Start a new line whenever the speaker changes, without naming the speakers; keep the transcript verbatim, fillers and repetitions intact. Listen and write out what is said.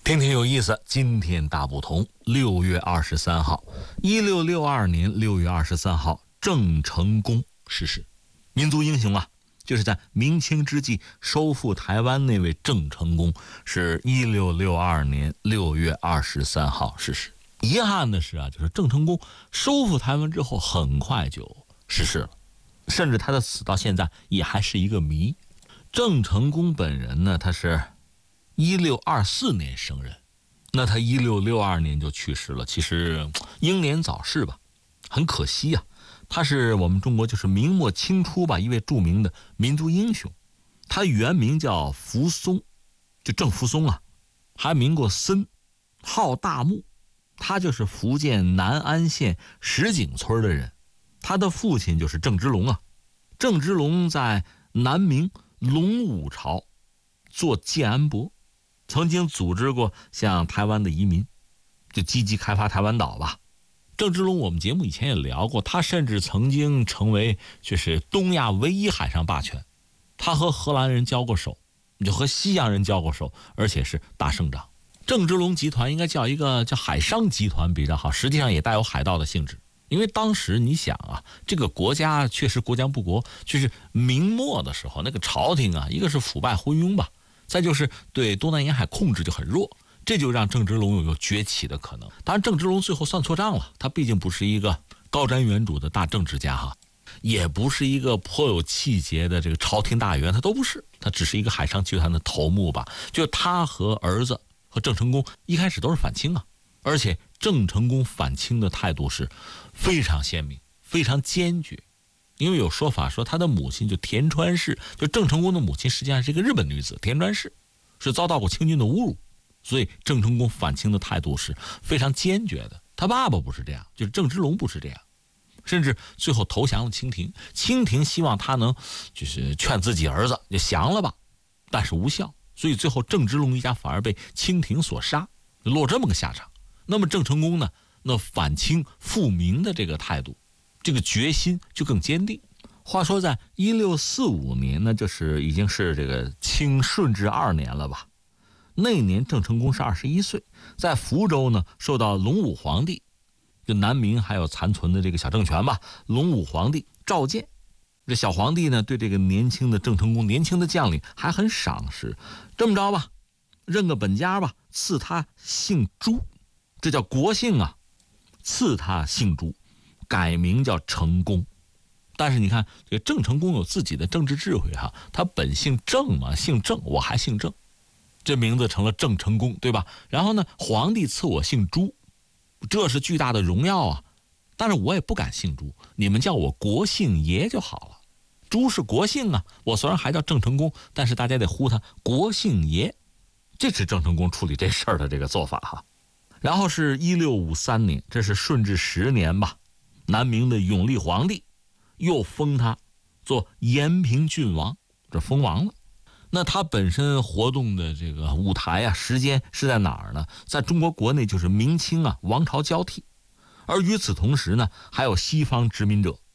天天有意思，今天大不同。六月二十三号，一六六二年六月二十三号，郑成功逝世。民族英雄啊，就是在明清之际收复台湾那位郑成功，是一六六二年六月二十三号逝世。遗憾的是啊，就是郑成功收复台湾之后，很快就逝世了，甚至他的死到现在也还是一个谜。郑成功本人呢，他是一六二四年生人，那他一六六二年就去世了，其实英年早逝吧，很可惜啊。他是我们中国就是明末清初吧一位著名的民族英雄，他原名叫福松，就郑福松啊，还名过森，号大木。他就是福建南安县石井村的人，他的父亲就是郑芝龙啊。郑芝龙在南明隆武朝做建安伯，曾经组织过像台湾的移民，就积极开发台湾岛吧。郑芝龙我们节目以前也聊过，他甚至曾经成为就是东亚唯一海上霸权，他和荷兰人交过手，就和西洋人交过手，而且是大胜仗。郑芝龙集团应该叫一个叫海商集团比较好，实际上也带有海盗的性质。因为当时你想啊，这个国家确实国将不国，就是明末的时候那个朝廷啊，一个是腐败昏庸吧，再就是对东南沿海控制就很弱，这就让郑芝龙有有崛起的可能。当然郑芝龙最后算错账了，他毕竟不是一个高瞻远瞩的大政治家哈，也不是一个颇有气节的这个朝廷大员，他都不是，他只是一个海商集团的头目吧。就他和儿子和郑成功一开始都是反清啊，而且郑成功反清的态度是非常鲜明，非常坚决。因为有说法说他的母亲就田川氏，就郑成功的母亲实际上是一个日本女子田川氏，是遭到过清军的侮辱，所以郑成功反清的态度是非常坚决的。他爸爸不是这样，就是郑芝龙不是这样，甚至最后投降了清廷。清廷希望他能就是劝自己儿子就降了吧，但是无效，所以最后郑芝龙一家反而被清廷所杀，落这么个下场。那么郑成功呢，那反清复明的这个态度，这个决心就更坚定。话说在一六四五年呢，就是已经是这个清顺治二年了吧，那年郑成功是二十一岁，在福州呢受到隆武皇帝，就南明还有残存的这个小政权吧，隆武皇帝召见。这小皇帝呢对这个年轻的郑成功年轻的将领还很赏识，这么着吧，认个本家吧，赐他姓朱，这叫国姓啊，赐他姓朱，改名叫成功。但是你看这个郑成功有自己的政治智慧哈，他本姓郑嘛，姓郑，我还姓郑，这名字成了郑成功，对吧？然后呢，皇帝赐我姓朱，这是巨大的荣耀啊。但是我也不敢姓朱，你们叫我国姓爷就好了。朱是国姓啊，我虽然还叫郑成功，但是大家得呼他国姓爷。这是郑成功处理这事儿的这个做法哈。然后是一六五三年，这是顺治十年吧，南明的永历皇帝又封他做延平郡王，这封王了。那他本身活动的这个舞台啊，时间是在哪儿呢？在中国国内就是明清啊王朝交替，而与此同时呢，还有西方殖民者